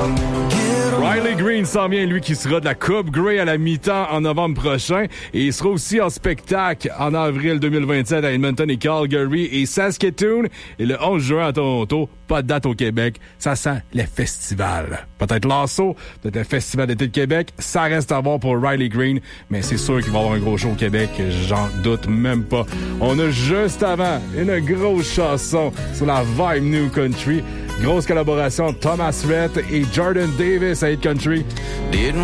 Riley Green s'en vient, lui qui sera de la Coupe Grey à la mi-temps en novembre prochain. Et il sera aussi en spectacle en avril 2027 à Edmonton et Calgary et Saskatoon. Et le 11 juin à Toronto. Pas de date au Québec. Ça sent les festivals. Peut-être l'Assaut, peut-être le Festival d'été de Québec. Ça reste à voir pour Riley Green. Mais c'est sûr qu'il va y avoir un gros show au Québec. J'en doute même pas. On a juste avant une grosse chanson sur la Vibe New Country. Grosse collaboration Thomas Rhett et Jordan Davis à Hit Country. Didn't